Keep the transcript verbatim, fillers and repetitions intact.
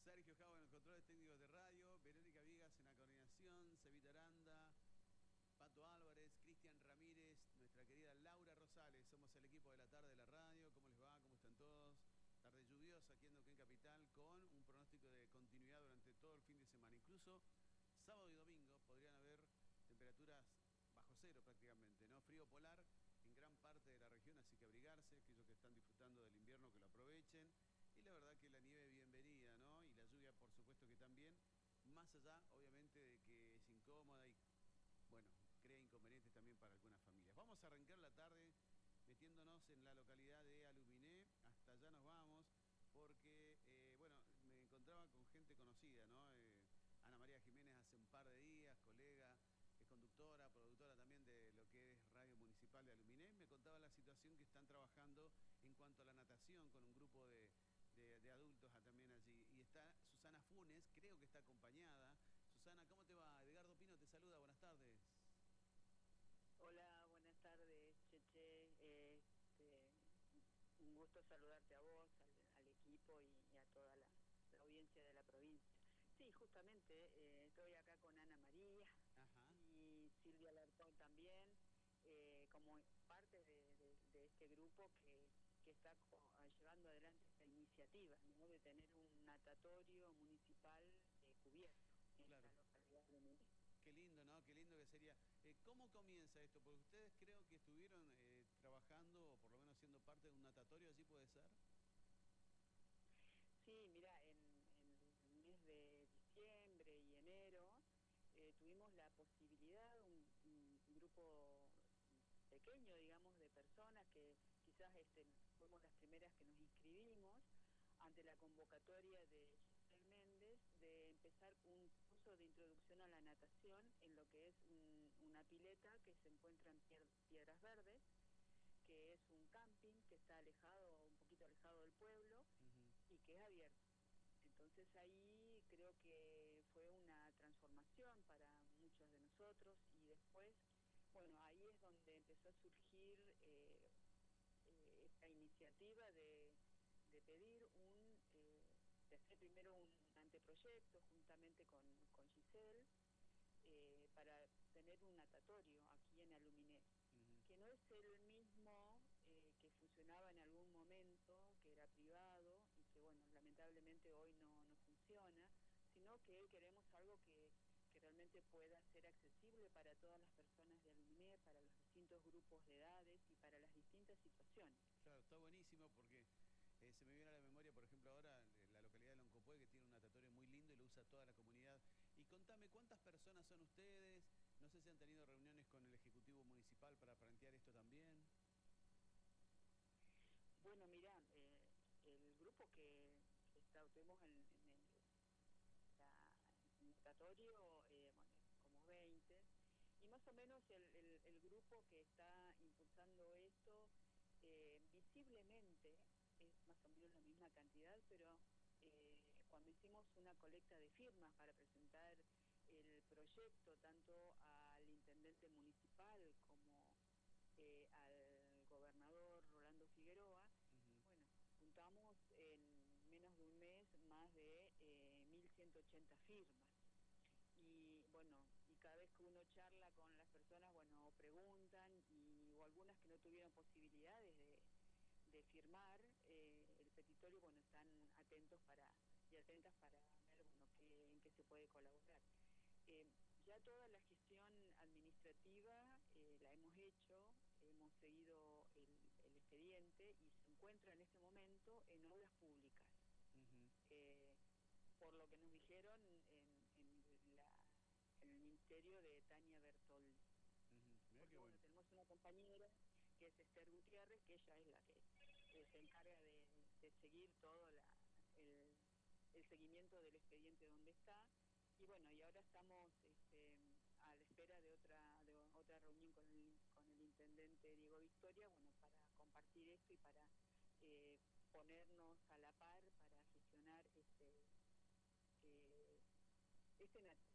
Sergio Javo en los controles técnicos de radio, Verónica Viegas en la coordinación, Cevita Aranda, Pato Álvarez, Cristian Ramírez, nuestra querida Laura Rosales. Somos el equipo de la tarde de la radio. ¿Cómo les va? ¿Cómo están todos? Tarde lluviosa aquí en Neuquén Capital, con un pronóstico de continuidad durante todo el fin de semana. Incluso sábado y domingo podrían haber temperaturas bajo cero prácticamente, ¿no? Frío polar en gran parte de la región, así que abrigarse, aquellos que están disfrutando del invierno que lo aprovechen. Y la verdad que la nieve bienvenida, ¿no? Y la lluvia, por supuesto que también, más allá, obviamente, de que es incómoda y, bueno, crea inconvenientes también para algunas familias. Vamos a arrancar la tarde metiéndonos en la localidad de Aluminé. Hasta allá nos vamos porque, eh, bueno, me encontraba con gente conocida, ¿no? Eh, Ana María Jiménez hace un par de días, colega, es conductora, productora también de lo que es Radio Municipal de Aluminé. Me contaba la situación que están trabajando en cuanto a la natación con un grupo de de, de adultos también allí. Y está Susana Funes, creo que está acompañada. Susana, ¿cómo te va? Edgardo Pino te saluda, buenas tardes. Hola, buenas tardes, Cheche. Este, un gusto saludarte a vos, al, al equipo y, y a toda la, la audiencia de la provincia. Sí, justamente eh, estoy acá con Ana María. Ajá. Y Silvia Alarcón también, eh, como parte de, de, de este grupo que, que está llevando adelante esta iniciativa, ¿no? De tener un natatorio municipal eh, cubierto en claro. La localidad de México. Qué lindo, ¿no? Qué lindo que sería. Eh, ¿Cómo comienza esto? Porque ustedes creo que estuvieron eh, trabajando, o por lo menos siendo parte de un natatorio, ¿así puede ser? Sí, mira, en, en el mes de diciembre y enero eh, tuvimos la posibilidad, un, un grupo pequeño, digamos, de personas que quizás este, fuimos las primeras que nos inscribimos ante la convocatoria de Giselle Méndez de empezar un curso de introducción a la natación en lo que es un, una pileta que se encuentra en Piedras Verdes, que es un camping que está alejado, un poquito alejado del pueblo, uh-huh. Y que es abierto. Entonces ahí creo que fue una transformación para muchos de nosotros y después, bueno, ahí es donde empezó a surgir eh, eh, esta iniciativa de, de pedir un, eh, de hacer primero un anteproyecto juntamente con, con Giselle, eh, para tener un natatorio aquí en Aluminé, uh-huh. Que no es el mismo eh, que funcionaba en algún momento, que era privado y que, bueno, lamentablemente hoy no, no funciona, sino que queremos algo que, que realmente pueda ser accesible para todas las personas de Aluminé, para los distintos grupos de edades y para las distintas situaciones. Claro, está buenísimo porque eh, se me viene a la memoria, por ejemplo, ahora la localidad de Loncopué, que tiene un natatorio muy lindo y lo usa toda la comunidad. Y contame, ¿cuántas personas son ustedes? No sé si han tenido reuniones con el Ejecutivo Municipal para plantear esto también. Bueno, mira, eh, el grupo que, que está, tuvimos en, en el natatorio, eh, bueno, como veinte, y más o menos el, el, el grupo que está impulsando esto, eh, visiblemente es más o menos la misma cantidad, pero eh, cuando hicimos una colecta de firmas para presentar el proyecto tanto al intendente municipal como eh, al gobernador Rolando Figueroa, uh-huh. Bueno, juntamos en menos de un mes más de eh, mil ciento ochenta firmas. Y bueno, y cada vez que uno charla con las personas, bueno, o preguntan, y, o algunas que no tuvieron posibilidades de, de firmar eh, el petitorio, bueno, están atentos para y atentas para ver, bueno, que, en qué se puede colaborar. Eh, ya toda la gestión administrativa eh, la hemos hecho, hemos seguido el, el expediente y se encuentra en este momento en obras públicas. Uh-huh. Eh, por lo que nos dijeron en, en, la, en el ministerio de Tania Bertoldi. Uh-huh. Porque bueno, tenemos una compañera que es Esther Gutiérrez, que ella es la que eh, se encarga de, de seguir todo la, el, el seguimiento del expediente donde está. Y bueno, y ahora estamos este, a la espera de otra de otra reunión con el, con el intendente Diego Victoria, bueno, para compartir esto y para eh, ponernos a la par para gestionar este eh, este